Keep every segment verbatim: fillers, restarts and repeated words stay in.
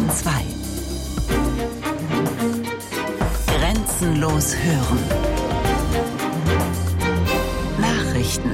Bayern zwei. Grenzenlos hören. Nachrichten.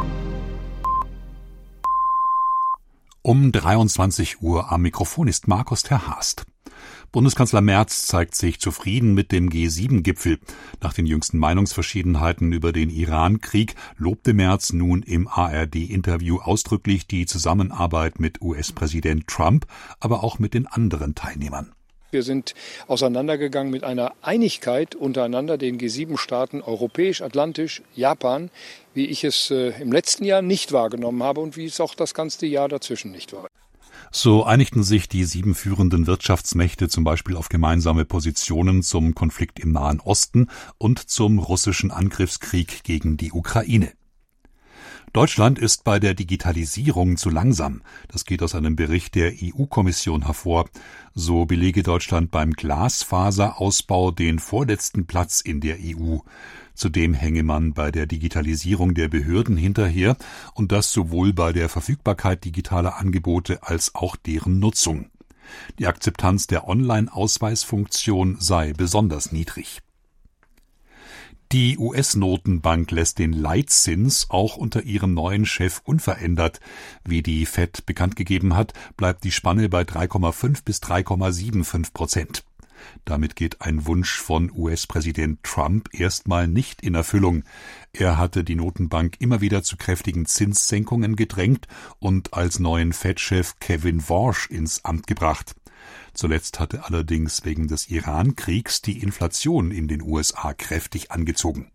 Um dreiundzwanzig Uhr am Mikrofon ist Markus Terhast. Bundeskanzler Merz zeigt sich zufrieden mit dem G sieben Gipfel. Nach den jüngsten Meinungsverschiedenheiten über den Iran-Krieg lobte Merz nun im A R D-Interview ausdrücklich die Zusammenarbeit mit U S-Präsident Trump, aber auch mit den anderen Teilnehmern. Wir sind auseinandergegangen mit einer Einigkeit untereinander, den G sieben Staaten, europäisch, atlantisch, Japan, wie ich es äh, im letzten Jahr nicht wahrgenommen habe und wie es auch das ganze Jahr dazwischen nicht war. So einigten sich die sieben führenden Wirtschaftsmächte zum Beispiel auf gemeinsame Positionen zum Konflikt im Nahen Osten und zum russischen Angriffskrieg gegen die Ukraine. Deutschland ist bei der Digitalisierung zu langsam. Das geht aus einem Bericht der E U-Kommission hervor. So belege Deutschland beim Glasfaserausbau den vorletzten Platz in der E U. Zudem hänge man bei der Digitalisierung der Behörden hinterher und das sowohl bei der Verfügbarkeit digitaler Angebote als auch deren Nutzung. Die Akzeptanz der Online-Ausweisfunktion sei besonders niedrig. Die U S-Notenbank lässt den Leitzins auch unter ihrem neuen Chef unverändert. Wie die Fed bekannt gegeben hat, bleibt die Spanne bei drei Komma fünf bis drei Komma fünfundsiebzig Prozent. Damit geht ein Wunsch von U S-Präsident Trump erstmal nicht in Erfüllung. Er hatte die Notenbank immer wieder zu kräftigen Zinssenkungen gedrängt und als neuen Fed-Chef Kevin Warsh ins Amt gebracht. Zuletzt hatte allerdings wegen des Iran-Kriegs die Inflation in den U S A kräftig angezogen.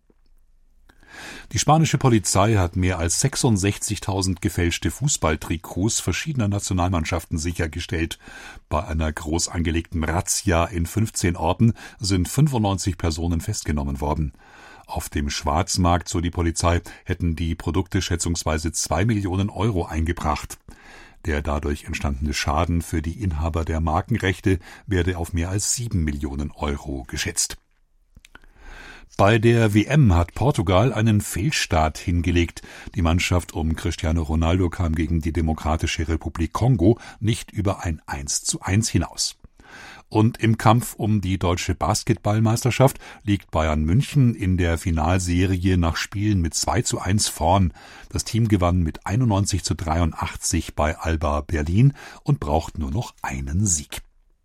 Die spanische Polizei hat mehr als sechsundsechzigtausend gefälschte Fußballtrikots verschiedener Nationalmannschaften sichergestellt. Bei einer groß angelegten Razzia in fünfzehn Orten sind fünfundneunzig Personen festgenommen worden. Auf dem Schwarzmarkt, so die Polizei, hätten die Produkte schätzungsweise zwei Millionen Euro eingebracht. Der dadurch entstandene Schaden für die Inhaber der Markenrechte werde auf mehr als sieben Millionen Euro geschätzt. Bei der W M hat Portugal einen Fehlstart hingelegt. Die Mannschaft um Cristiano Ronaldo kam gegen die Demokratische Republik Kongo nicht über ein eins zu eins hinaus. Und im Kampf um die deutsche Basketballmeisterschaft liegt Bayern München in der Finalserie nach Spielen mit zwei zu eins vorn. Das Team gewann mit einundneunzig zu dreiundachtzig bei Alba Berlin und braucht nur noch einen Sieg.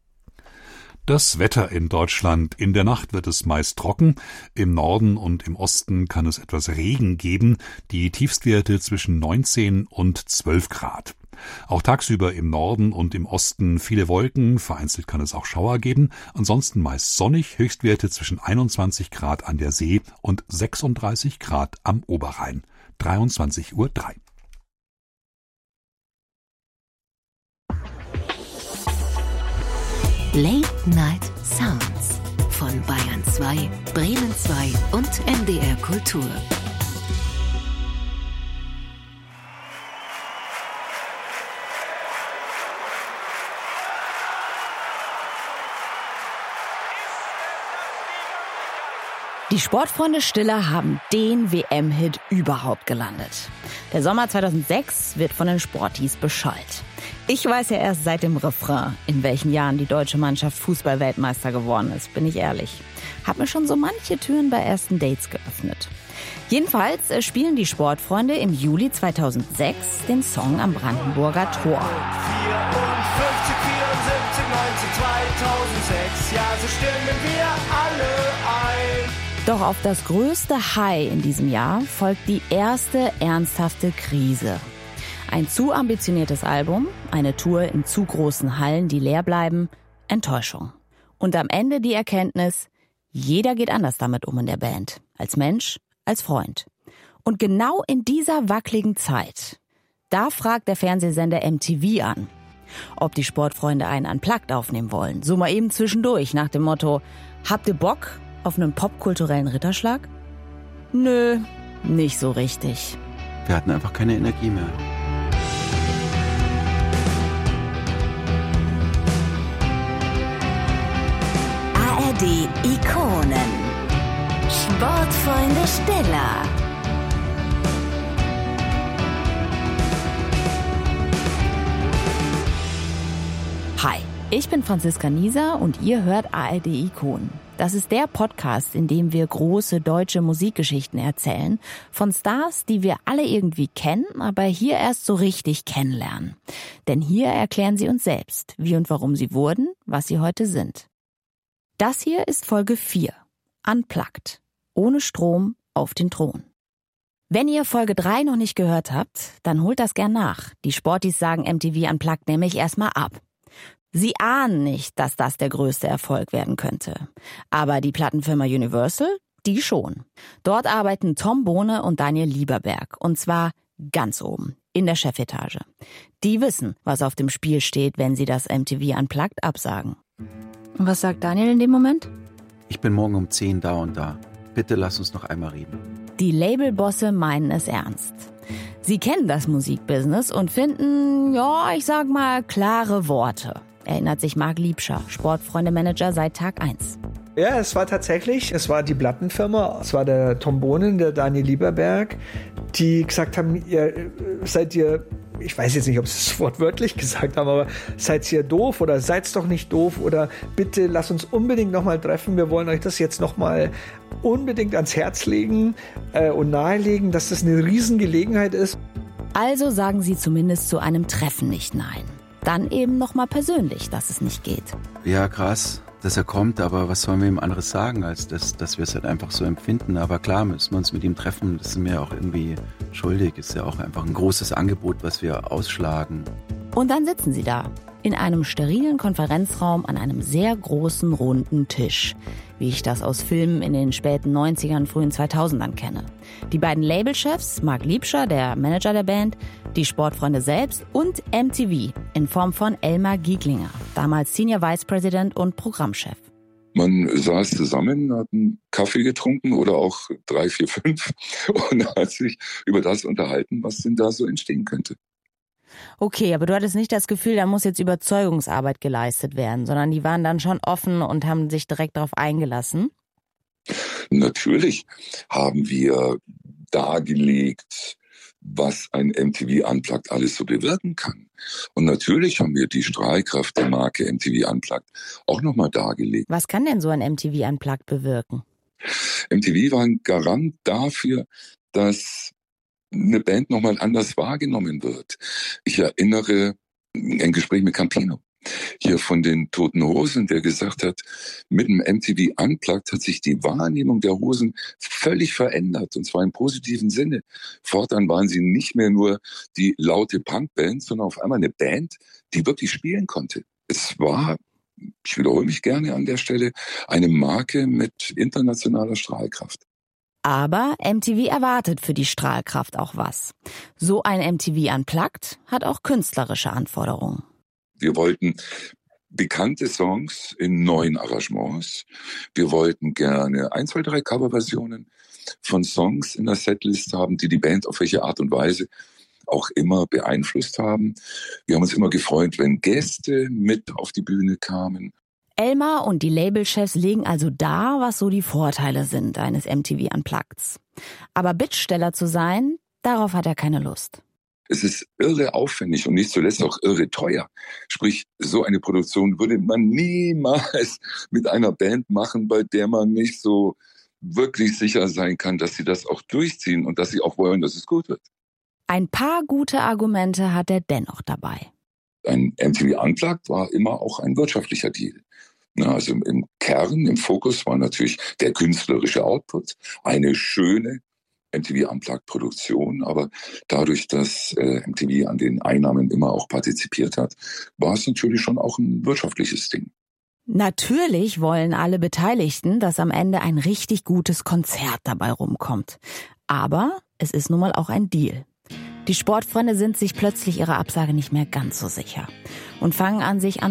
Das Wetter in Deutschland. In der Nacht wird es meist trocken. Im Norden und im Osten kann es etwas Regen geben. Die Tiefstwerte zwischen neunzehn und zwölf Grad. Auch tagsüber im Norden und im Osten viele Wolken. Vereinzelt kann es auch Schauer geben. Ansonsten meist sonnig. Höchstwerte zwischen einundzwanzig Grad an der See und sechsunddreißig Grad am Oberrhein. dreiundzwanzig Uhr drei. Late Night Sounds von Bayern zwei, Bremen zwei und M D R Kultur. Die Sportfreunde Stiller haben den W M-Hit überhaupt gelandet. Der Sommer zweitausendsechs wird von den Sportis beschallt. Ich weiß ja erst seit dem Refrain, in welchen Jahren die deutsche Mannschaft Fußball-Weltmeister geworden ist, bin ich ehrlich. Hab mir schon so manche Türen bei ersten Dates geöffnet. Jedenfalls spielen die Sportfreunde im Juli zweitausendsechs den Song am Brandenburger Tor. vierundfünfzig, vierundsiebzig, neunzig, zweitausendsechs, ja, so stimmen wir alle ein. Doch auf das größte High in diesem Jahr folgt die erste ernsthafte Krise. Ein zu ambitioniertes Album, eine Tour in zu großen Hallen, die leer bleiben, Enttäuschung. Und am Ende die Erkenntnis, jeder geht anders damit um in der Band. Als Mensch, als Freund. Und genau in dieser wackeligen Zeit, da fragt der Fernsehsender M T V an, ob die Sportfreunde einen Unplugged aufnehmen wollen. So mal eben zwischendurch nach dem Motto, habt ihr Bock auf einen popkulturellen Ritterschlag? Nö, nicht so richtig. Wir hatten einfach keine Energie mehr. A R D Ikonen. Sportfreunde Stiller. Hi, Ich bin Franziska Nieser und ihr hört A R D Ikonen. Das ist der Podcast, in dem wir große deutsche Musikgeschichten erzählen. Von Stars, die wir alle irgendwie kennen, aber hier erst so richtig kennenlernen. Denn hier erklären sie uns selbst, wie und warum sie wurden, was sie heute sind. Das hier ist Folge vier. Unplugged. Ohne Strom auf den Thron. Wenn ihr Folge drei noch nicht gehört habt, dann holt das gern nach. Die Sportis sagen M T V Unplugged nämlich erstmal ab. Sie ahnen nicht, dass das der größte Erfolg werden könnte. Aber die Plattenfirma Universal, die schon. Dort arbeiten Tom Bohne und Daniel Lieberberg. Und zwar ganz oben, in der Chefetage. Die wissen, was auf dem Spiel steht, wenn sie das M T V Unplugged absagen. Und was sagt Daniel in dem Moment? Ich bin morgen um zehn da und da. Bitte lass uns noch einmal reden. Die Labelbosse meinen es ernst. Sie kennen das Musikbusiness und finden, ja, ich sag mal, klare Worte. Erinnert sich Marc Liebscher, Sportfreunde-Manager seit Tag eins. Ja, es war tatsächlich, es war die Plattenfirma, es war der Tom Bohnen, der Daniel Lieberberg, die gesagt haben, ihr seid ihr, ich weiß jetzt nicht, ob sie es wortwörtlich gesagt haben, aber seid ihr doof oder seid's doch nicht doof oder bitte lasst uns unbedingt nochmal treffen, wir wollen euch das jetzt nochmal unbedingt ans Herz legen äh, und nahelegen, dass das eine Riesengelegenheit ist. Also sagen sie zumindest zu einem Treffen nicht nein. Dann eben nochmal persönlich, dass es nicht geht. Ja, krass, dass er kommt, aber was sollen wir ihm anderes sagen, als dass, dass wir es halt einfach so empfinden. Aber klar, müssen wir uns mit ihm treffen, das sind wir auch irgendwie schuldig. Ist ja auch einfach ein großes Angebot, was wir ausschlagen. Und dann sitzen sie da, in einem sterilen Konferenzraum an einem sehr großen, runden Tisch. Wie ich das aus Filmen in den späten neunzigern, frühen zweitausendern kenne. Die beiden Labelchefs, Marc Liebscher, der Manager der Band, die Sportfreunde selbst und M T V in Form von Elmar Gieglinger, damals Senior Vice President und Programmchef. Man saß zusammen, hat einen Kaffee getrunken oder auch drei, vier, fünf und hat sich über das unterhalten, was denn da so entstehen könnte. Okay, aber du hattest nicht das Gefühl, da muss jetzt Überzeugungsarbeit geleistet werden, sondern die waren dann schon offen und haben sich direkt darauf eingelassen? Natürlich haben wir dargelegt, was ein M T V Unplugged alles so bewirken kann. Und natürlich haben wir die Strahlkraft der Marke M T V Unplugged auch nochmal dargelegt. Was kann denn so ein M T V Unplugged bewirken? M T V war ein Garant dafür, dass eine Band nochmal anders wahrgenommen wird. Ich erinnere ein Gespräch mit Campino, hier von den Toten Hosen, der gesagt hat, mit dem M T V Unplugged hat sich die Wahrnehmung der Hosen völlig verändert, und zwar im positiven Sinne. Fortan waren sie nicht mehr nur die laute Punkband, sondern auf einmal eine Band, die wirklich spielen konnte. Es war, ich wiederhole mich gerne an der Stelle, eine Marke mit internationaler Strahlkraft. Aber M T V erwartet für die Strahlkraft auch was. So ein M T V Unplugged hat auch künstlerische Anforderungen. Wir wollten bekannte Songs in neuen Arrangements. Wir wollten gerne ein, zwei, drei Coverversionen von Songs in der Setlist haben, die die Band auf welche Art und Weise auch immer beeinflusst haben. Wir haben uns immer gefreut, wenn Gäste mit auf die Bühne kamen. Elmar und die Labelchefs legen also dar, was so die Vorteile sind eines M T V Unpluggeds. Aber Bittsteller zu sein, darauf hat er keine Lust. Es ist irre aufwendig und nicht zuletzt auch irre teuer. Sprich, so eine Produktion würde man niemals mit einer Band machen, bei der man nicht so wirklich sicher sein kann, dass sie das auch durchziehen und dass sie auch wollen, dass es gut wird. Ein paar gute Argumente hat er dennoch dabei. Ein M T V Unplugged war immer auch ein wirtschaftlicher Deal. Na, also im Kern, im Fokus war natürlich der künstlerische Output, eine schöne M T V Unplugged-Produktion, aber dadurch, dass äh, M T V an den Einnahmen immer auch partizipiert hat, war es natürlich schon auch ein wirtschaftliches Ding. Natürlich wollen alle Beteiligten, dass am Ende ein richtig gutes Konzert dabei rumkommt. Aber es ist nun mal auch ein Deal. Die Sportfreunde sind sich plötzlich ihrer Absage nicht mehr ganz so sicher und fangen an, sich an